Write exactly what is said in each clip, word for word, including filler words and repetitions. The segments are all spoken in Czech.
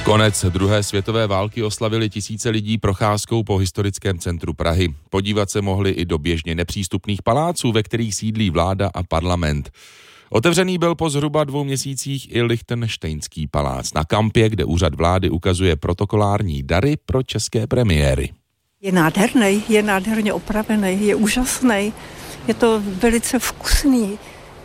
Konec druhé světové války oslavili tisíce lidí procházkou po historickém centru Prahy. Podívat se mohli i do běžně nepřístupných paláců, ve kterých sídlí vláda a parlament. Otevřený byl po zhruba dvou měsících i Lichtenštejnský palác na kampě, kde úřad vlády ukazuje protokolární dary pro české premiéry. Je nádherný, je nádherně opravený, je úžasný, je to velice vkusný,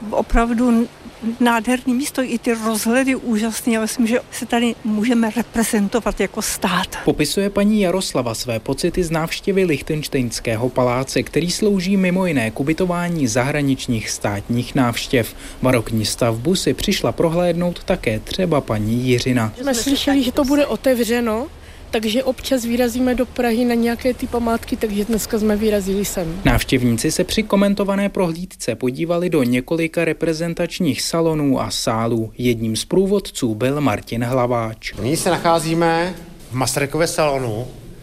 opravdu nádherný místo, i ty rozhledy úžasný. Já myslím, že se tady můžeme reprezentovat jako stát. Popisuje paní Jaroslava své pocity z návštěvy Lichtenštejnského paláce, který slouží mimo jiné k ubytování zahraničních státních návštěv. Barokní stavbu si přišla prohlédnout také třeba paní Jiřina. Jsme slyšeli, že to bude otevřeno, takže občas vyrazíme do Prahy na nějaké ty památky, takže dneska jsme vyrazili sem. Návštěvníci se při komentované prohlídce podívali do několika reprezentačních salonů a sálů. Jedním z průvodců byl Martin Hlaváč. Nyní se nacházíme v Masarykově salonu.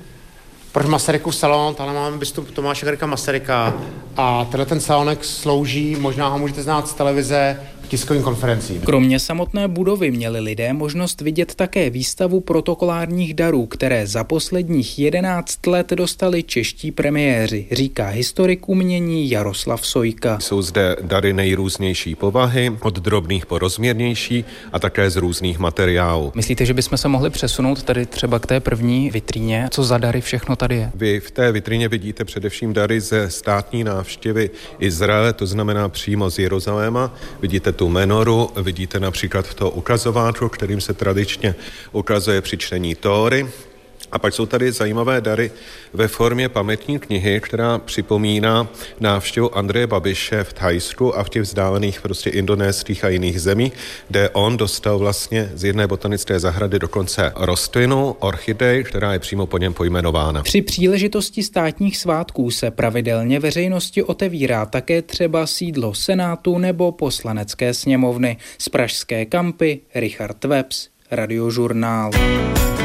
Proč Masarykův salon? Tady máme bystu Tomáše Garrigua Masaryka a tenhle ten salonek slouží, možná ho můžete znát z televize, tiskovým konferencím. Kromě samotné budovy měli lidé možnost vidět také výstavu protokolárních darů, které za posledních jedenáct let dostali čeští premiéři, říká historik umění Jaroslav Sojka. Jsou zde dary nejrůznější povahy, od drobných po rozměrnější a také z různých materiálů. Myslíte, že bychom se mohli přesunout tady třeba k té první vitríně? Co za dary všechno tady je? Vy v té vitríně vidíte především dary ze státní návštěvy Izraele, to znamená přímo z Jeruzaléma. Vidíte tu menoru, vidíte například to ukazováčku, kterým se tradičně ukazuje při čtení Tóry. A pak jsou tady zajímavé dary ve formě pamětní knihy, která připomíná návštěvu Andreje Babiše v Thajsku a v těch vzdálených prostě indonéských a jiných zemích, kde on dostal vlastně z jedné botanické zahrady dokonce rostlinu, orchidej, která je přímo po něm pojmenována. Při příležitosti státních svátků se pravidelně veřejnosti otevírá také třeba sídlo Senátu nebo Poslanecké sněmovny. Z pražské kampy Richard Webs, Radiožurnál.